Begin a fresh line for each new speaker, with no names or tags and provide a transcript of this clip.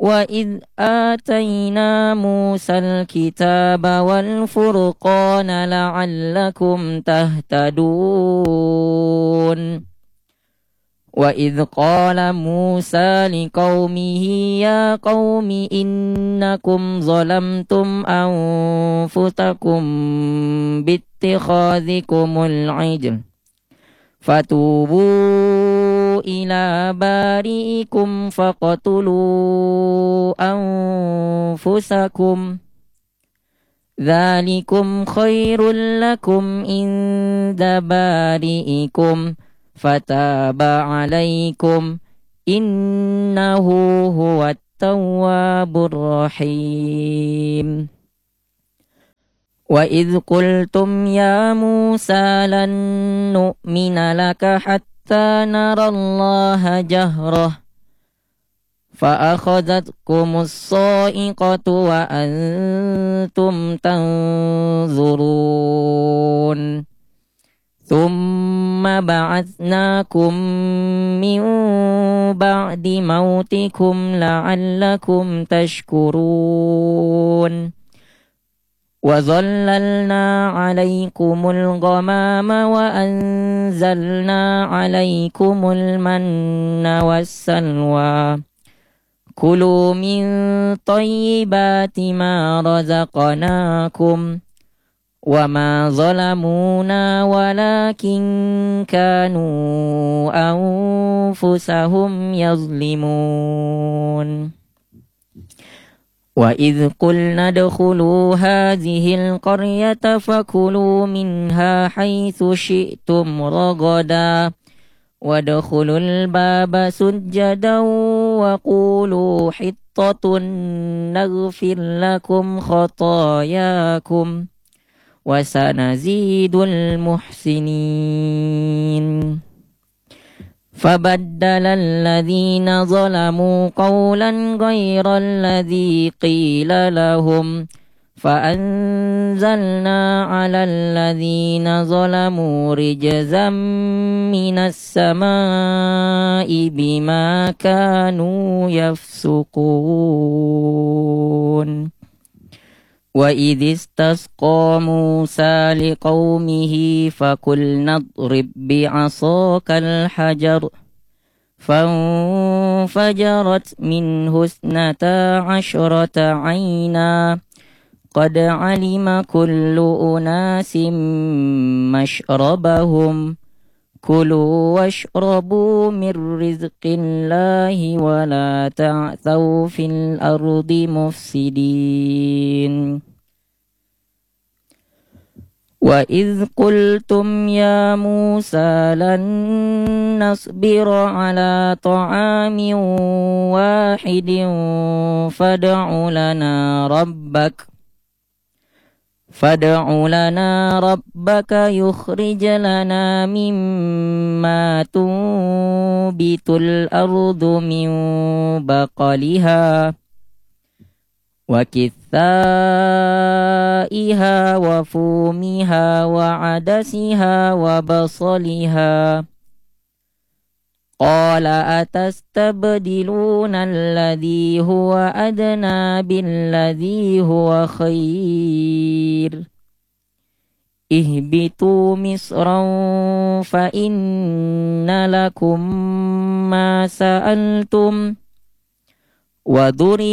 وإذ آتينا موسى الكتاب والفرقان لعلكم تهتدون وإذ قال موسى لقومه يا قوم إنكم ظلمتم أنفسكم باتخاذكم العجل فتوبوا إلى بارئكم فاقتلوا أنفسكم ذلكم خير لكم عند بارئكم فتاب عليكم إنه هو التواب الرحيم وإذ قلتم يا موسى لن نؤمن لك حتى نرى الله جهرة فأخذتكم الصاعقة وأنتم تنظرون ثم بعثناكم من بعد موتكم لعلكم تشكرون وظللنا عليكم الغمام وأنزلنا عليكم المن والسلوى كلوا من طيبات ما رزقناكم وما ظلمونا ولكن كانوا أنفسهم يظلمون وإذ قلنا ادخلوا هذه القرية فكلوا منها حيث شئتم رغدا وادخلوا الباب سجدا وقولوا حطة نغفر لكم خطاياكم وسنزيد المحسنين فبدل الذين ظلموا قولا غير الذي قيل لهم فأنزلنا على الذين ظلموا رجزا من السماء بما كانوا يفسقون وإذ استسقى موسى لقومه فقلنا اضرب بعصاك الحجر فانفجرت منه 12 عينا قد علم كل أناس مشربهم كلوا واشربوا من رزق الله ولا تعثوا في الأرض مفسدين وإذ قلتم يا موسى لن نصبر على طعام واحد فادع لنا ربك يخرج لنا مما تنبت الأرض من بقلها وكثائها وفومها وعدسها وبصلها قال أتستبدلون الذي هو أدنى بالذي هو خير اهبطوا مصرا فإن لكم ما سألتم وضرب